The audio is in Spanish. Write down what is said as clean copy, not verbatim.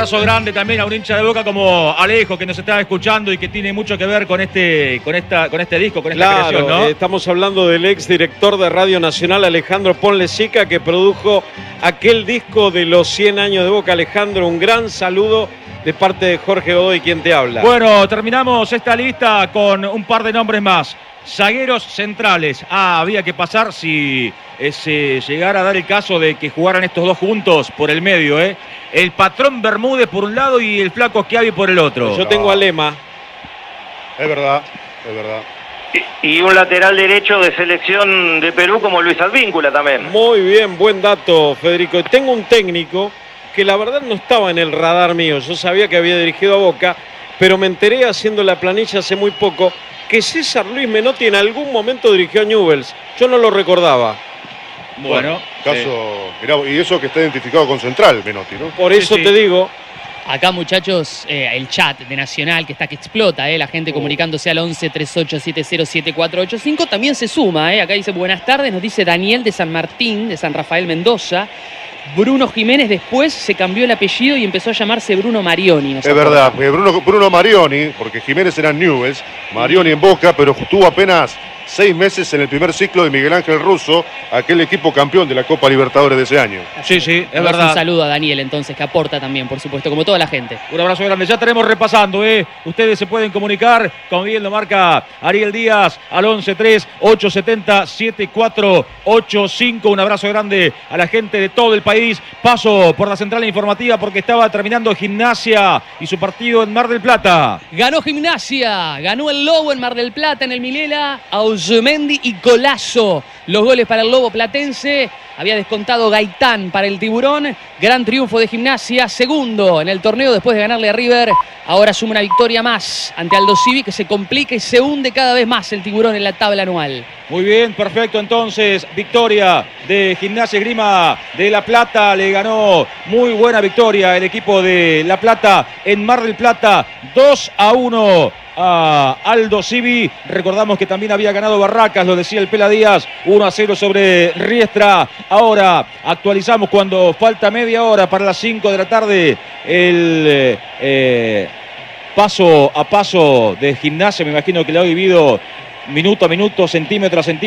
abrazo grande también a un hincha de Boca como Alejo, que nos está escuchando y que tiene mucho que ver con este disco, con esta creación, ¿no? Estamos hablando del ex director de Radio Nacional, Alejandro Ponlecica, que produjo aquel disco de los 100 años de Boca. Alejandro, un gran saludo de parte de Jorge Godoy, quien te habla. Bueno, terminamos esta lista con un par de nombres más. Zagueros centrales. Había que pasar si se llegara a dar el caso de que jugaran estos dos juntos por el medio, ¿eh? El Patrón Bermúdez por un lado y el Flaco Schiavi por el otro. Yo tengo a Lema. Es verdad, es verdad. Y un lateral derecho de selección de Perú como Luis Advíncula también. Muy bien, buen dato, Federico. Tengo un técnico que la verdad no estaba en el radar mío. Yo sabía que había dirigido a Boca, pero me enteré haciendo la planilla hace muy poco que César Luis Menotti en algún momento dirigió a Newell's. Yo no lo recordaba. Bueno, caso, mirá, y eso que está identificado con Central, Menotti, ¿no? Por eso te digo. Acá, muchachos, el chat de Nacional que explota, la gente comunicándose al 11 38 70 7485. También se suma, acá dice buenas tardes, nos dice Daniel de San Martín, de San Rafael Mendoza. Bruno Jiménez después se cambió el apellido y empezó a llamarse Bruno Marioni. Es verdad, Bruno Marioni, porque Jiménez era en Newell's, Marioni en Boca, pero tuvo apenas 6 meses en el primer ciclo de Miguel Ángel Russo, aquel equipo campeón de la Copa Libertadores de ese año. Sí, es verdad. Un saludo a Daniel entonces, que aporta también, por supuesto, como toda la gente. Un abrazo grande. Ya estaremos repasando, Ustedes se pueden comunicar, como bien lo marca Ariel Díaz, al 11-3 870 7485. Un abrazo grande a la gente de todo el país. Paso por la central informativa porque estaba terminando Gimnasia y su partido en Mar del Plata. Ganó Gimnasia, ganó el Lobo en Mar del Plata, en el Milela, Ausemendi y Golazo. Los goles para el Lobo platense. Había descontado Gaitán para el Tiburón. Gran triunfo de Gimnasia. Segundo en el torneo después de ganarle a River. Ahora suma una victoria más ante Aldo Civi, que se complica y se hunde cada vez más el Tiburón en la tabla anual. Muy bien, perfecto. Entonces, victoria de Gimnasia Esgrima de La Plata. Le ganó muy buena victoria el equipo de La Plata en Mar del Plata. 2-1 a Aldo Civi. Recordamos que también había ganado Barracas, lo decía el Pela Díaz, 1-0 sobre Riestra. Ahora actualizamos cuando falta media hora para las 5 de la tarde el paso a paso de Gimnasia. Me imagino que lo ha vivido minuto a minuto, centímetro a centímetro.